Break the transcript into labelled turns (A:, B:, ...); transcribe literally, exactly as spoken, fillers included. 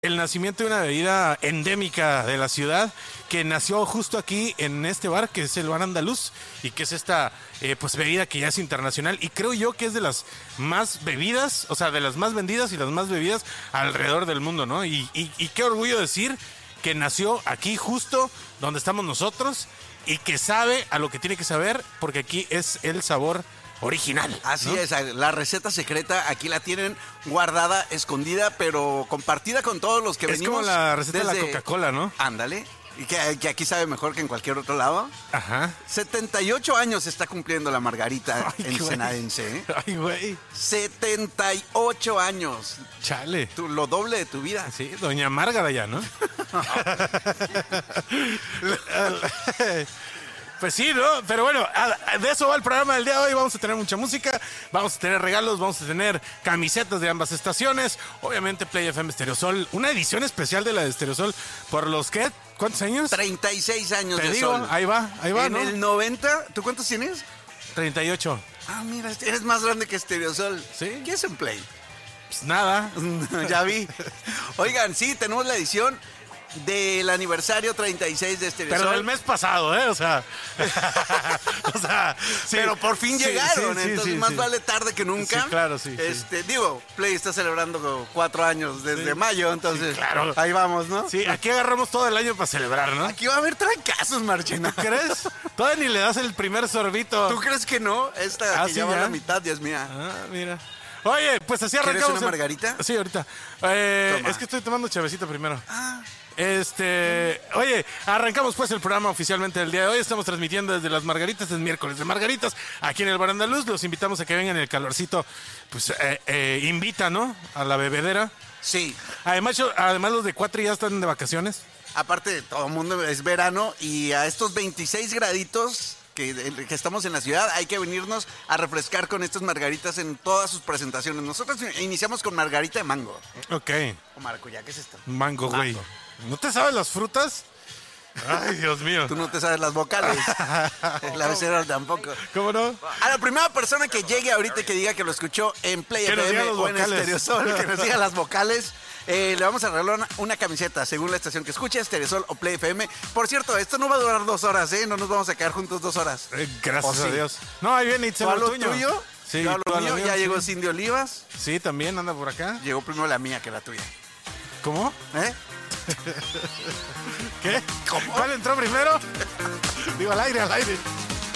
A: el nacimiento de una bebida endémica de la ciudad que nació justo aquí en este bar, que es el Bar Andaluz, y que es esta eh, pues bebida que ya es internacional y creo yo que es de las más bebidas, o sea, de las más vendidas y las más bebidas alrededor del mundo, ¿no? Y, y, y qué orgullo decir que nació aquí justo donde estamos nosotros y que sabe a lo que tiene que saber, porque aquí es el sabor original.
B: Así
A: ¿no?
B: es, la receta secreta aquí la tienen guardada, escondida, pero compartida con todos los que
A: es
B: venimos.
A: Es como la receta
B: desde...
A: de la Coca-Cola, ¿no?
B: Ándale. Y que, que aquí sabe mejor que en cualquier otro lado.
A: Ajá.
B: setenta y ocho años está cumpliendo la Margarita
A: Ay,
B: ensenadense. ¿eh?
A: Ay, güey.
B: setenta y ocho años.
A: Chale.
B: Tú, lo doble de tu vida.
A: Sí, doña Márgara ya, ¿no? Pues sí, ¿no? Pero bueno, de eso va el programa del día de hoy. Vamos a tener mucha música, vamos a tener regalos, vamos a tener camisetas de ambas estaciones. Obviamente Play F M Stereosol, una edición especial de la de Stereosol. ¿Por los qué? ¿Cuántos años?
B: treinta y seis años
A: Te
B: de
A: digo,
B: sol.
A: ahí va, ahí va,
B: en
A: ¿no?
B: el noventa, ¿tú cuántos tienes?
A: treinta y ocho.
B: Ah, mira, eres más grande que Stereosol.
A: ¿Sí?
B: ¿Qué es en Play?
A: Pues nada.
B: Ya vi. Oigan, sí, tenemos la edición del aniversario treinta y seis de Stereosol.
A: Pero del mes pasado, ¿eh? O sea... o sea, sí.
B: Pero por fin
A: Sí,
B: llegaron,
A: sí, sí,
B: entonces
A: sí,
B: más
A: sí.
B: vale tarde que nunca.
A: Sí, claro, sí,
B: Este, digo, Play está celebrando cuatro años desde
A: Sí.
B: mayo, entonces
A: Sí, claro.
B: ahí vamos, ¿no?
A: Sí, aquí agarramos todo el año para celebrar, ¿no?
B: Aquí va a haber trancazos, Marchena.
A: ¿Crees? Todavía ni le das el primer sorbito.
B: ¿Tú crees que no? Esta
A: Ah,
B: que
A: sí,
B: ya va a
A: ya.
B: la mitad, Dios mía.
A: Ah, mira. Oye, pues así
B: ¿Quieres
A: arrancamos.
B: una
A: el-
B: margarita?
A: Sí, ahorita. Eh,
B: Toma.
A: es que estoy tomando chavecito primero.
B: Ah,
A: Este, oye, arrancamos pues el programa oficialmente del día de hoy. Estamos transmitiendo desde las Margaritas, es miércoles de Margaritas, aquí en el Bar Andaluz. Los invitamos a que vengan el calorcito, pues eh, eh, invita, ¿no? A la bebedera.
B: sí.
A: Además, yo- además los de Cuatro ya están de vacaciones.
B: Aparte, todo el mundo es verano y a estos veintiséis graditos que, que estamos en la ciudad hay que venirnos a refrescar con estas margaritas en todas sus presentaciones. Nosotros iniciamos con margarita de mango.
A: Ok,
B: O maracuyá, ¿qué es esto?
A: mango, güey. ¿No te sabes las frutas? Ay, Dios mío.
B: Tú no te sabes las vocales. La becera tampoco.
A: ¿Cómo no?
B: A la primera persona que llegue ahorita y que diga que lo escuchó en Play
A: Que nos
B: F M
A: diga los
B: o en
A: vocales.
B: Stereosol, que nos diga las vocales, eh, le vamos a regalar una, una camiseta según la estación que escuche, Stereosol o Play F M. Por cierto, esto no va a durar dos horas, ¿eh? No nos vamos a quedar juntos dos horas.
A: Eh, gracias
B: ¿O
A: a
B: sí?
A: Dios. No, ahí viene
B: ¿Tú
A: Itzel,
B: a lo
A: tuyo.
B: tuyo?
A: Sí,
B: Yo a lo
A: tú a
B: mío.
A: mío,
B: Ya
A: sí.
B: llegó Cindy Olivas.
A: Sí, también anda por acá.
B: Llegó primero la mía que la tuya.
A: ¿Cómo?
B: ¿Eh?
A: ¿Qué? ¿Cuál entró primero? Digo, al aire, al aire.